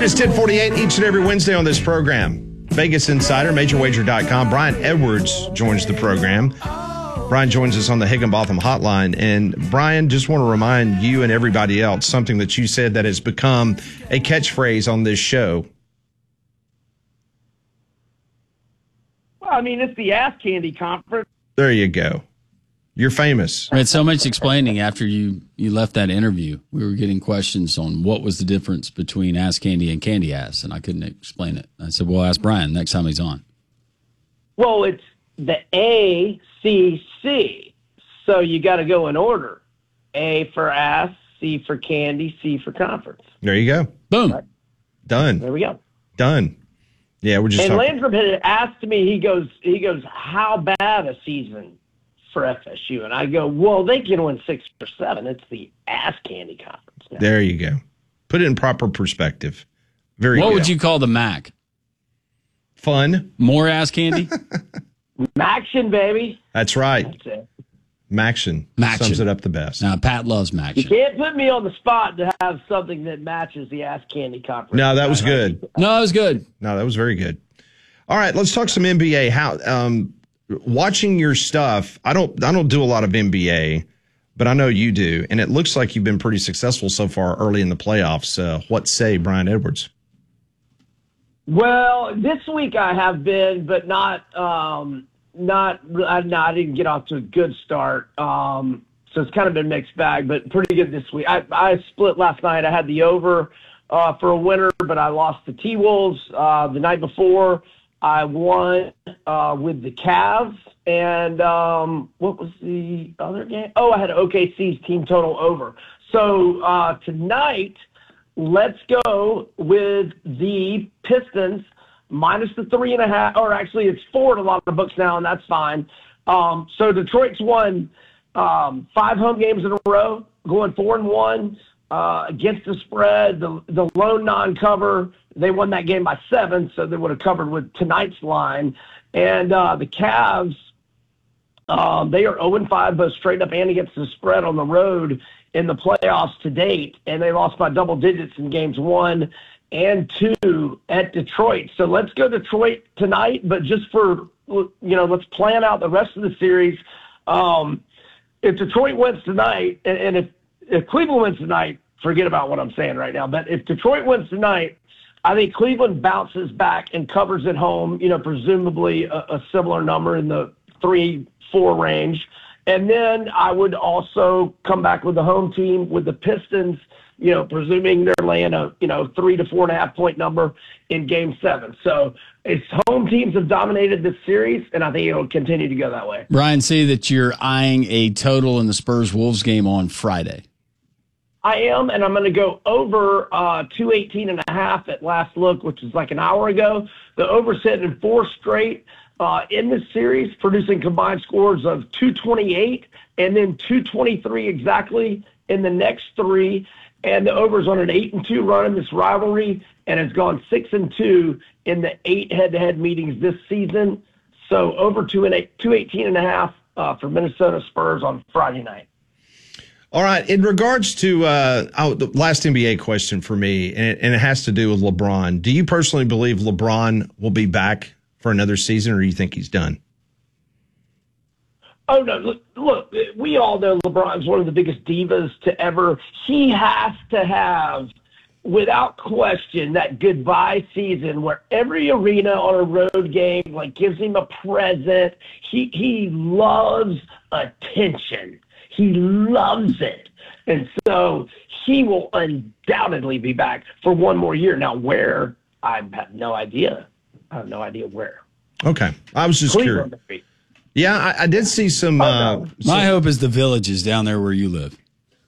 is 10:48 each and every Wednesday on this program. Vegas Insider, MajorWager.com. Brian Edwards joins the program. Brian joins us on the Higginbotham hotline. And Brian, just want to remind you and everybody else something that you said that has become a catchphrase on this show. Well, I mean, it's the Ass Candy Conference. There you go. You're famous. I had so much explaining after you left that interview. We were getting questions on what was the difference between ass candy and candy ass, and I couldn't explain it. I said, well, ask Brian next time he's on. Well, it's the ACC, so you got to go in order. A for ass, C for candy, C for conference. There you go. Boom. Right. Done. There we go. Done. Yeah, we're just And talking. Landrum had asked me, he goes, how bad a season for FSU? And I go, well, they can win 6 or 7. It's the Ass Candy Conference now. There you go. Put it in proper perspective. Very good. What would you call the MAC? Fun. More ass candy? Maction, baby. That's right. That's it. Maction. Maction. Sums it up the best. Now, Pat loves You Maction. can't put me on the spot to have something that matches the Ass Candy Conference. No, that was good. No, it was good. No, that was very good. All right, let's talk some NBA. How watching your stuff, I don't do a lot of NBA, but I know you do, and it looks like you've been pretty successful so far early in the playoffs. What say Brian Edwards? Well, this week I have been, but I didn't get off to a good start. So it's kind of been a mixed bag, but pretty good this week. I split last night. I had the over for a winner, but I lost the T-Wolves. The night before, I won with the Cavs. And what was the other game? Oh, I had OKC's team total over. So tonight, let's go with the Pistons minus the 3.5, or actually it's 4 in a lot of books now, and that's fine. So Detroit's won 5 home games in a row, going 4-1 against the spread. The lone non-cover, they won that game by 7, so they would have covered with tonight's line. And the Cavs, they are 0-5 both straight up and against the spread on the road in the playoffs to date, and they lost by double digits in games 1 and 2 at Detroit. So let's go Detroit tonight, but just for, let's plan out the rest of the series. If Detroit wins tonight, and if Cleveland wins tonight, forget about what I'm saying right now, but if Detroit wins tonight, I think Cleveland bounces back and covers at home, presumably a similar number in the 3-4 range. And then I would also come back with the home team with the Pistons, presuming they're laying a, 3 to 4.5 point number in game 7. So it's home teams have dominated this series, and I think it'll continue to go that way. Brian, see that you're eyeing a total in the Spurs-Wolves game on Friday. I am, and I'm going to go over 218.5 at last look, which is like an hour ago. The over set in 4 straight in this series, producing combined scores of 228 and then 223 exactly in the next 3. And the over's on an 8-2 run in this rivalry, and it's gone 6-2 in the 8 head-to-head meetings this season. So over 218.5 for Minnesota Spurs on Friday night. All right. In regards to the last NBA question for me, and it has to do with LeBron. Do you personally believe LeBron will be back for another season, or do you think he's done? Oh, no. Look, we all know LeBron's one of the biggest divas to ever. He has to have, without question, that goodbye season where every arena on a road game gives him a present. He loves attention. He loves it. And so he will undoubtedly be back for one more year. Now, where? I have no idea. I have no idea where. Okay. I was just curious. Maybe. Yeah, I did see some. My hope is the Villages down there where you live.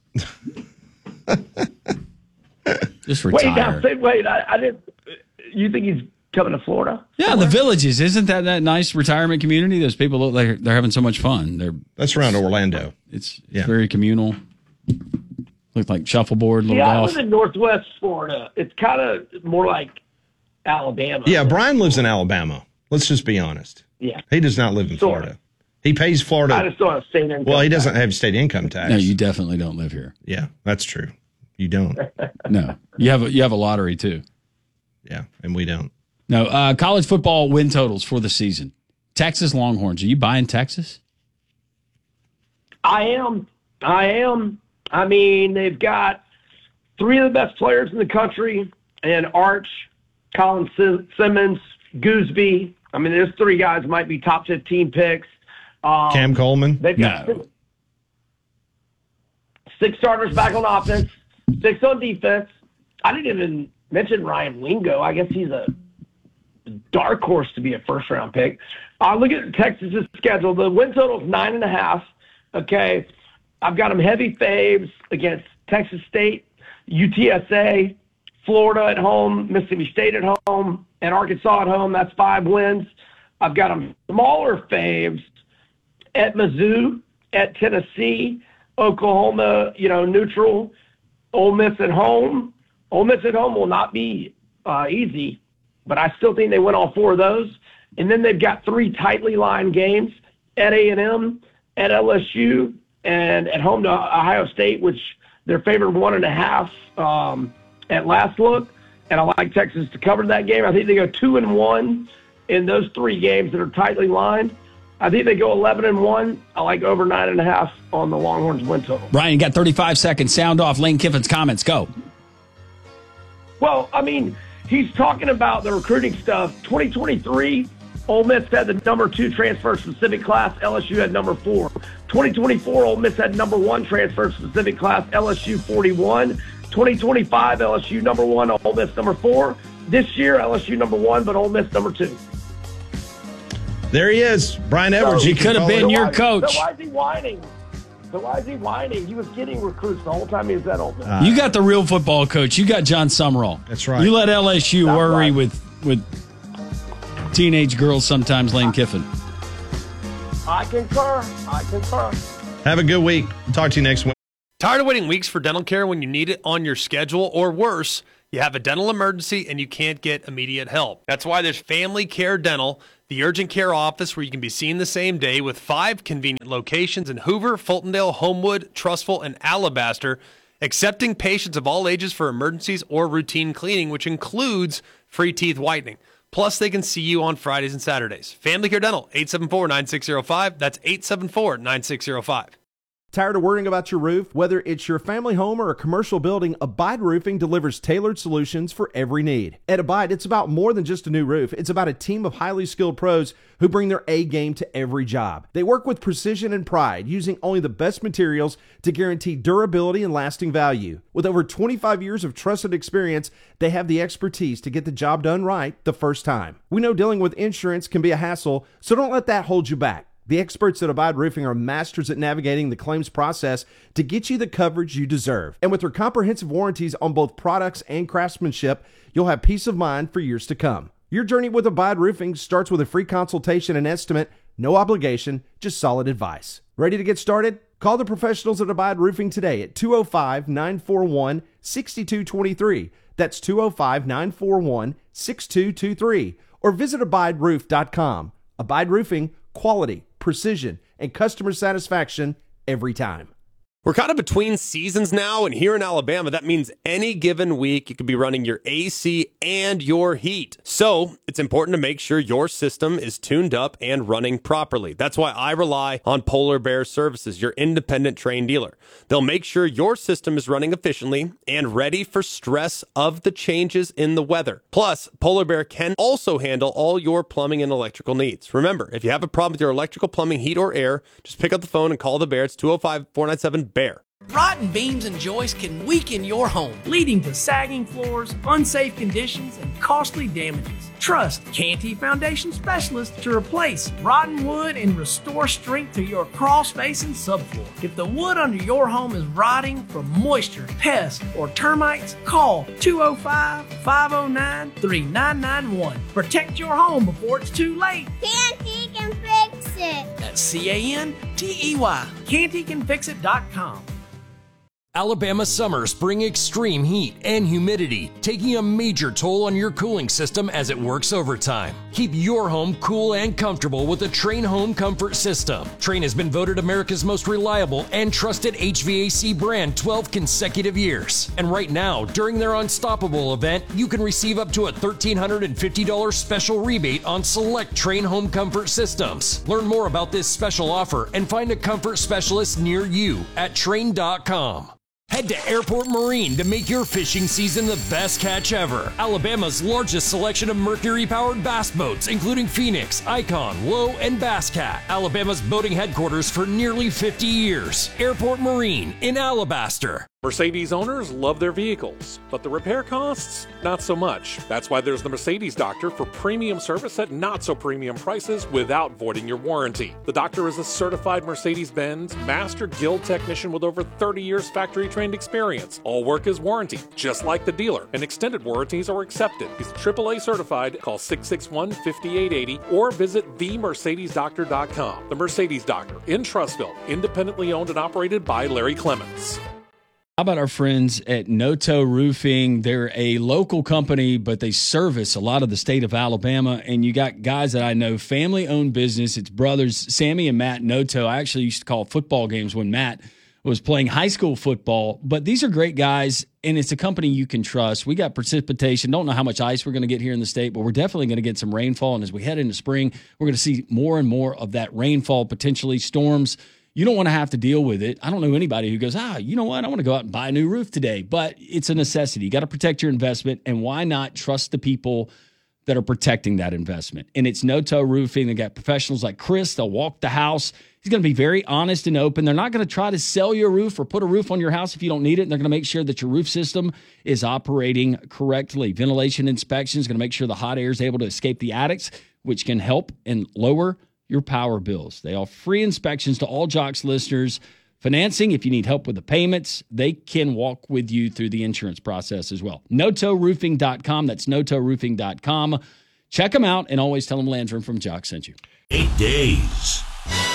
Just retire. Wait, I didn't. You think he's coming to Florida? Yeah, somewhere? The Villages. Isn't that nice retirement community? Those people look like they're having so much fun. That's around Orlando. It's very communal. Look like shuffleboard, little golf. I live in Northwest Florida. It's kind of more like Alabama. Yeah, Brian lives in Alabama. Let's just be honest. Yeah. He does not live in Florida. He pays Florida. I just don't have state income Well, he doesn't have state income tax. No, you definitely don't live here. Yeah, that's true. You don't. No. You have a lottery too. Yeah, and we don't. No, college football win totals for the season. Texas Longhorns. Are you buying Texas? I am. I mean, they've got three of the best players in the country, and Arch, Colin Simmons, Gooseby. I mean, there's three guys might be top 15 picks. Cam Coleman? They've got six starters back on offense, 6 on defense. I didn't even mention Ryan Wingo. I guess he's a dark horse to be a first-round pick. Look at Texas's schedule. The win total is 9.5. Okay, I've got them heavy faves against Texas State, UTSA, Florida at home, Mississippi State at home, and Arkansas at home. That's 5 wins. I've got them smaller faves at Mizzou, at Tennessee, Oklahoma, neutral, Ole Miss at home. Ole Miss at home will not be easy, but I still think they win all 4 of those. And then they've got 3 tightly lined games at A&M, at LSU, and at home to Ohio State, which they're favored 1.5 at last look. And I like Texas to cover that game. I think they go 2-1 in those 3 games that are tightly lined. I think they go 11-1. I like over 9.5 on the Longhorns win total. Brian, you got 35 seconds. Sound off Lane Kiffin's comments. Go. Well, I mean, he's talking about the recruiting stuff. 2023, Ole Miss had the number 2 transfer specific class. LSU had number 4. 2024, Ole Miss had number 1 transfer specific class. LSU 41. 2025, LSU number 1, Ole Miss number 4. This year, LSU number 1, but Ole Miss number 2. There he is, Brian Edwards. He could have been your coach. So why is he whining? He was getting recruits the whole time he was at Ole Miss. You got the real football coach. You got John Summerall. That's right. You let LSU worry with teenage girls sometimes, Lane Kiffin. I concur. Have a good week. Talk to you next week. Tired of waiting weeks for dental care when you need it on your schedule, or worse, you have a dental emergency and you can't get immediate help? That's why there's Family Care Dental, the urgent care office where you can be seen the same day, with 5 convenient locations in Hoover, Fultondale, Homewood, Trussville, and Alabaster, accepting patients of all ages for emergencies or routine cleaning, which includes free teeth whitening. Plus, they can see you on Fridays and Saturdays. Family Care Dental, 874-9605. That's 874-9605. Tired of worrying about your roof? Whether it's your family home or a commercial building, Abide Roofing delivers tailored solutions for every need. At Abide, it's about more than just a new roof. It's about a team of highly skilled pros who bring their A game to every job. They work with precision and pride, using only the best materials to guarantee durability and lasting value. With over 25 years of trusted experience, they have the expertise to get the job done right the first time. We know dealing with insurance can be a hassle, so don't let that hold you back. The experts at Abide Roofing are masters at navigating the claims process to get you the coverage you deserve. And with their comprehensive warranties on both products and craftsmanship, you'll have peace of mind for years to come. Your journey with Abide Roofing starts with a free consultation and estimate, no obligation, just solid advice. Ready to get started? Call the professionals at Abide Roofing today at 205-941-6223. That's 205-941-6223. Or visit abideroof.com. Abide Roofing, quality, precision, and customer satisfaction every time. We're kind of between seasons now, and here in Alabama, that means any given week you could be running your AC and your heat. So it's important to make sure your system is tuned up and running properly. That's why I rely on Polar Bear Services, your independent trained dealer. They'll make sure your system is running efficiently and ready for stress of the changes in the weather. Plus, Polar Bear can also handle all your plumbing and electrical needs. Remember, if you have a problem with your electrical, plumbing, heat, or air, just pick up the phone and call the Bear. It's 205-497-BEAR. Rotten beams and joists can weaken your home, leading to sagging floors, unsafe conditions, and costly damages. Trust Canty Foundation specialists to replace rotten wood and restore strength to your crawl space and subfloor. If the wood under your home is rotting from moisture, pests, or termites, call 205-509-3991. Protect your home before it's too late. Canty can fix it. That's CANTEY. CantyCanFixIt.com. Alabama summers bring extreme heat and humidity, taking a major toll on your cooling system as it works overtime. Keep your home cool and comfortable with the Trane Home Comfort System. Trane has been voted America's most reliable and trusted HVAC brand 12 consecutive years. And right now, during their Unstoppable event, you can receive up to a $1,350 special rebate on select Trane Home Comfort systems. Learn more about this special offer and find a comfort specialist near you at Trane.com. Head to Airport Marine to make your fishing season the best catch ever. Alabama's largest selection of Mercury-powered bass boats, including Phoenix, Icon, Low, and Bass Cat. Alabama's boating headquarters for nearly 50 years. Airport Marine in Alabaster. Mercedes owners love their vehicles, but the repair costs, not so much. That's why there's the Mercedes Doctor for premium service at not so premium prices without voiding your warranty. The Doctor is a certified Mercedes-Benz Master Guild technician with over 30 years factory trained experience. All work is warranted, just like the dealer, and extended warranties are accepted. He's AAA certified. Call 661-5880 or visit themercedesdoctor.com. The Mercedes Doctor in Trussville, independently owned and operated by Larry Clements. How about our friends at Noto Roofing? They're a local company, but they service a lot of the state of Alabama. And you got guys that I know, family-owned business. It's brothers, Sammy and Matt Noto. I actually used to call football games when Matt was playing high school football. But these are great guys, and it's a company you can trust. We got precipitation. Don't know how much ice we're going to get here in the state, but we're definitely going to get some rainfall. And as we head into spring, we're going to see more and more of that rainfall, potentially storms. You don't want to have to deal with it. I don't know anybody who goes, you know what? I want to go out and buy a new roof today. But it's a necessity. You got to protect your investment. And why not trust the people that are protecting that investment? And it's Noto Roofing. They got professionals like Chris. They'll walk the house. He's going to be very honest and open. They're not going to try to sell you a roof or put a roof on your house if you don't need it. And they're going to make sure that your roof system is operating correctly. Ventilation inspection is going to make sure the hot air is able to escape the attics, which can help and lower your power bills. They offer free inspections to all Jocks listeners. Financing, if you need help with the payments, they can walk with you through the insurance process as well. NotoRoofing.com. That's NotoRoofing.com. Check them out and always tell them Landrum from Jocks sent you. 8 days.